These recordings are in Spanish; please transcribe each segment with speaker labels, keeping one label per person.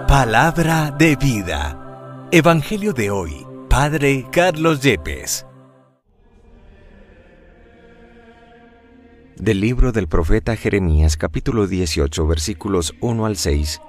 Speaker 1: Palabra de vida. Evangelio de hoy. Padre Carlos Yepes.
Speaker 2: Del libro del profeta Jeremías, capítulo 18, versículos 1 al 6.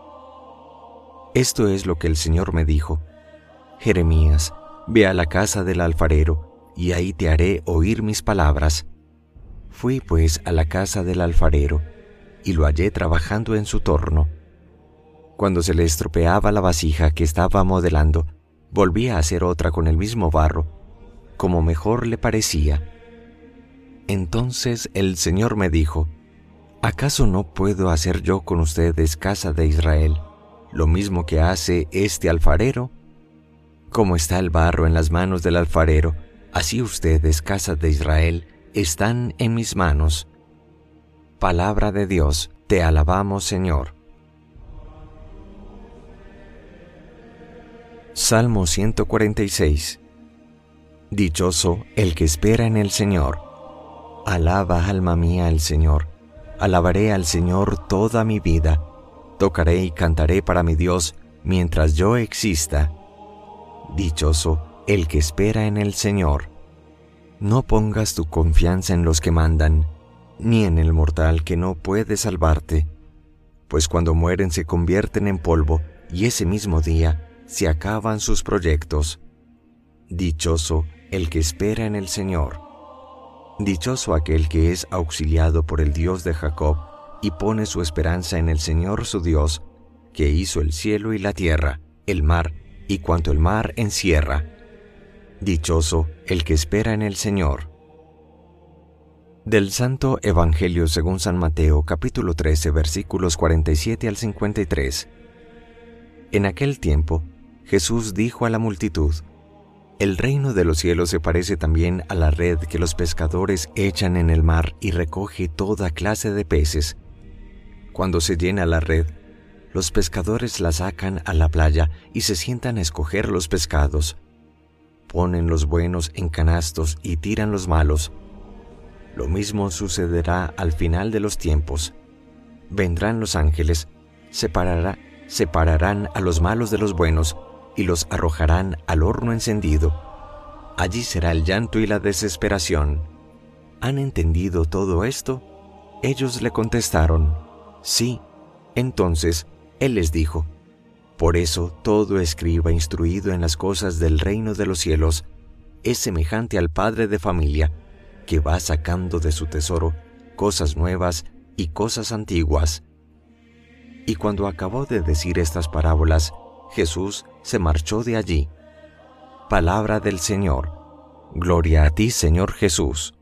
Speaker 2: Esto es lo que el Señor me dijo: Jeremías, ve a la casa del alfarero, y ahí te haré oír mis palabras. Fui pues a la casa del alfarero, y lo hallé trabajando en su torno. Cuando se le estropeaba la vasija que estaba modelando, volvía a hacer otra con el mismo barro, como mejor le parecía. Entonces el Señor me dijo: ¿acaso no puedo hacer yo con ustedes, casa de Israel, lo mismo que hace este alfarero? Como está el barro en las manos del alfarero, así ustedes, casa de Israel, están en mis manos. Palabra de Dios, te alabamos, Señor. Salmo 146. Dichoso el que espera en el Señor. Alaba, alma mía, al Señor. Alabaré al Señor toda mi vida. Tocaré y cantaré para mi Dios mientras yo exista. Dichoso el que espera en el Señor. No pongas tu confianza en los que mandan, ni en el mortal que no puede salvarte, pues cuando mueren se convierten en polvo, y ese mismo día se acaban sus proyectos. Dichoso el que espera en el Señor. Dichoso aquel que es auxiliado por el Dios de Jacob, y pone su esperanza en el Señor su Dios, que hizo el cielo y la tierra, el mar, y cuanto el mar encierra. Dichoso el que espera en el Señor. Del Santo Evangelio según San Mateo, capítulo 13, versículos 47 al 53. En aquel tiempo, Jesús dijo a la multitud: el reino de los cielos se parece también a la red que los pescadores echan en el mar y recoge toda clase de peces. Cuando se llena la red, los pescadores la sacan a la playa y se sientan a escoger los pescados. Ponen los buenos en canastos y tiran los malos. Lo mismo sucederá al final de los tiempos. Vendrán los ángeles, separarán a los malos de los buenos y los arrojarán al horno encendido. Allí será el llanto y la desesperación. ¿Han entendido todo esto? Ellos le contestaron: sí. Entonces él les dijo: por eso todo escriba instruido en las cosas del reino de los cielos es semejante al padre de familia, que va sacando de su tesoro cosas nuevas y cosas antiguas. Y cuando acabó de decir estas parábolas, Jesús se marchó de allí. Palabra del Señor. Gloria a ti, Señor Jesús.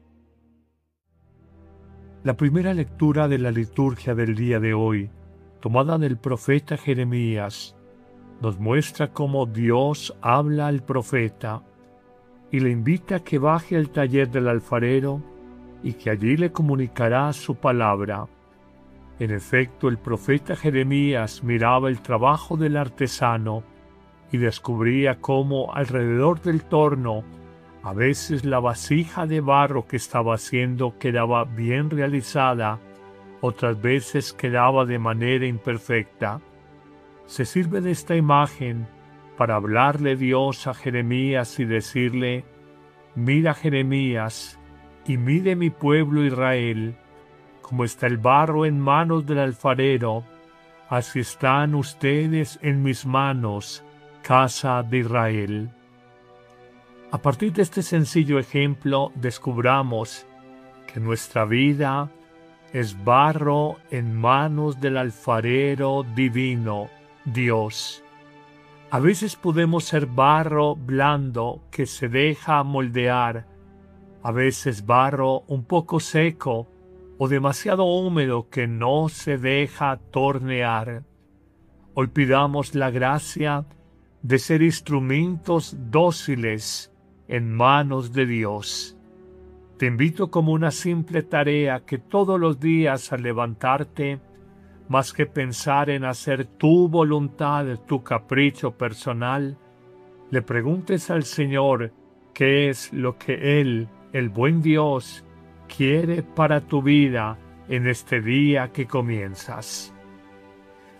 Speaker 3: La primera lectura de la liturgia del día de hoy, tomada del profeta Jeremías, nos muestra cómo Dios habla al profeta y le invita a que baje al taller del alfarero y que allí le comunicará su palabra. En efecto, el profeta Jeremías miraba el trabajo del artesano y descubría cómo alrededor del torno a veces la vasija de barro que estaba haciendo quedaba bien realizada, otras veces quedaba de manera imperfecta. Se sirve de esta imagen para hablarle Dios a Jeremías y decirle: mira, Jeremías, y mire mi pueblo Israel, como está el barro en manos del alfarero, así están ustedes en mis manos, casa de Israel. A partir de este sencillo ejemplo, descubramos que nuestra vida es barro en manos del alfarero divino, Dios. A veces podemos ser barro blando que se deja moldear, a veces barro un poco seco o demasiado húmedo que no se deja tornear. Hoy pidamos la gracia de ser instrumentos dóciles en manos de Dios. Te invito como una simple tarea que todos los días al levantarte, más que pensar en hacer tu voluntad, tu capricho personal, le preguntes al Señor qué es lo que Él, el buen Dios, quiere para tu vida en este día que comienzas.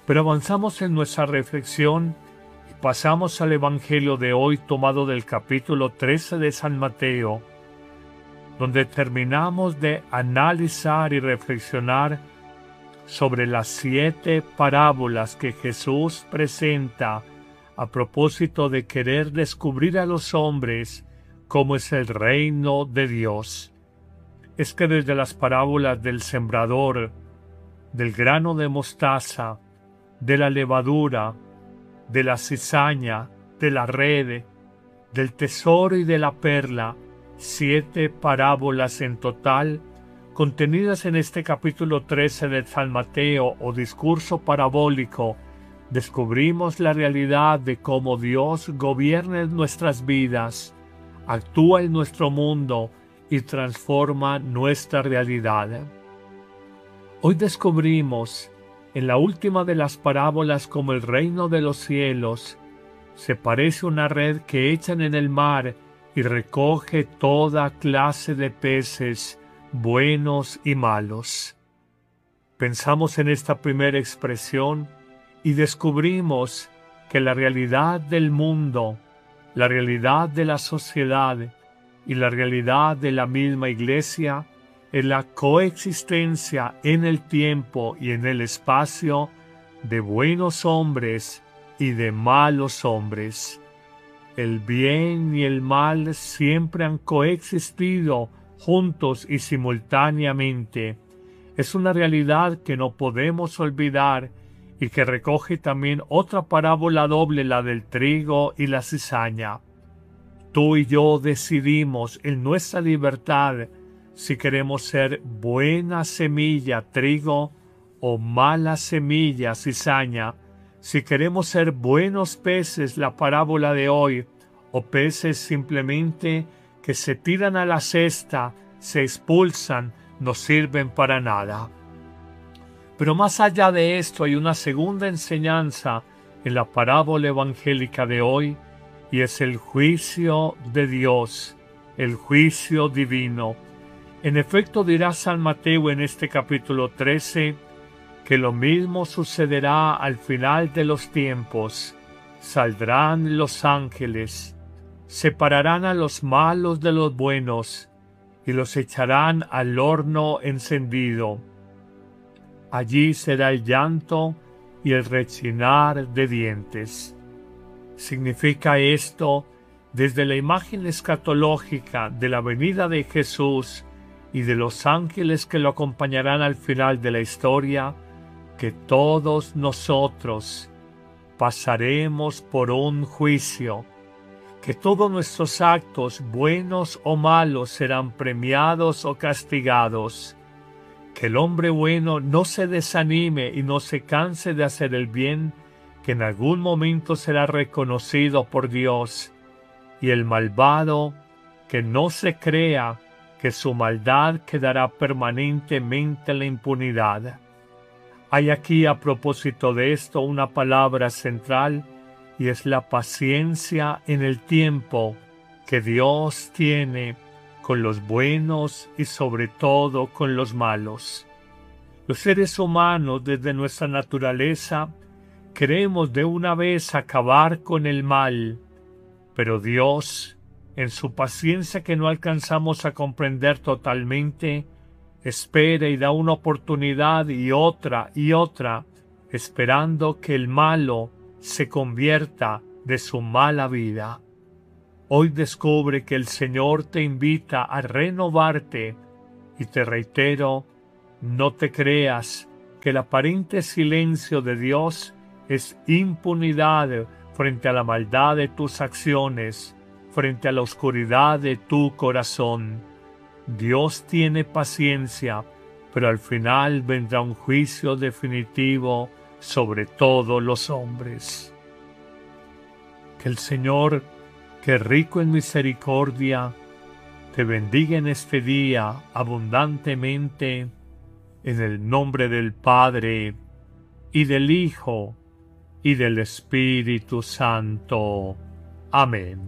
Speaker 3: Pero avanzamos en nuestra reflexión y pasamos al Evangelio de hoy tomado del capítulo 13 de San Mateo, donde terminamos de analizar y reflexionar sobre las 7 parábolas que Jesús presenta a propósito de querer descubrir a los hombres cómo es el reino de Dios. Es que desde las parábolas del sembrador, del grano de mostaza, de la levadura, de la cizaña, de la red, del tesoro y de la perla, 7 parábolas en total, contenidas en este capítulo 13 de San Mateo o discurso parabólico, descubrimos la realidad de cómo Dios gobierna en nuestras vidas, actúa en nuestro mundo y transforma nuestra realidad. Hoy descubrimos en la última de las parábolas cómo el reino de los cielos se parece a una red que echan en el mar y recoge toda clase de peces, buenos y malos. Pensamos en esta primera expresión y descubrimos que la realidad del mundo, la realidad de la sociedad y la realidad de la misma Iglesia es la coexistencia en el tiempo y en el espacio de buenos hombres y de malos hombres. El bien y el mal siempre han coexistido juntos y simultáneamente. Es una realidad que no podemos olvidar y que recoge también otra parábola doble, la del trigo y la cizaña. Tú y yo decidimos en nuestra libertad si queremos ser buena semilla, trigo, o mala semilla, cizaña, si queremos ser buenos peces, la parábola de hoy, o peces simplemente que se tiran a la cesta, se expulsan, no sirven para nada. Pero más allá de esto hay una segunda enseñanza en la parábola evangélica de hoy, y es el juicio de Dios, el juicio divino. En efecto, dirá San Mateo en este capítulo 13 que lo mismo sucederá al final de los tiempos. Saldrán los ángeles, separarán a los malos de los buenos y los echarán al horno encendido. Allí será el llanto y el rechinar de dientes. Significa esto, desde la imagen escatológica de la venida de Jesús y de los ángeles que lo acompañarán al final de la historia, que todos nosotros pasaremos por un juicio, que todos nuestros actos, buenos o malos, serán premiados o castigados, que el hombre bueno no se desanime y no se canse de hacer el bien, que en algún momento será reconocido por Dios, y el malvado que no se crea que su maldad quedará permanentemente en la impunidad. Hay aquí a propósito de esto una palabra central y es la paciencia en el tiempo que Dios tiene con los buenos y sobre todo con los malos. Los seres humanos desde nuestra naturaleza queremos de una vez acabar con el mal, pero Dios, en su paciencia que no alcanzamos a comprender totalmente, espera y da una oportunidad y otra, esperando que el malo se convierta de su mala vida. Hoy descubre que el Señor te invita a renovarte y te reitero, no te creas que el aparente silencio de Dios es impunidad frente a la maldad de tus acciones, frente a la oscuridad de tu corazón. Dios tiene paciencia, pero al final vendrá un juicio definitivo sobre todos los hombres. Que el Señor, que rico en misericordia, te bendiga en este día abundantemente, en el nombre del Padre, y del Hijo, y del Espíritu Santo. Amén.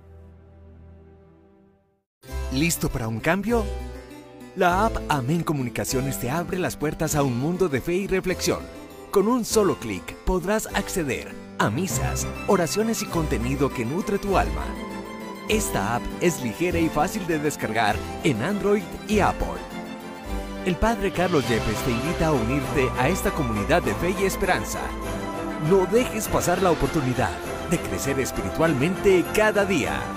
Speaker 1: ¿Listo para un cambio? La app Amén Comunicaciones te abre las puertas a un mundo de fe y reflexión. Con un solo clic podrás acceder a misas, oraciones y contenido que nutre tu alma. Esta app es ligera y fácil de descargar en Android y Apple. El Padre Carlos Yepes te invita a unirte a esta comunidad de fe y esperanza. No dejes pasar la oportunidad de crecer espiritualmente cada día.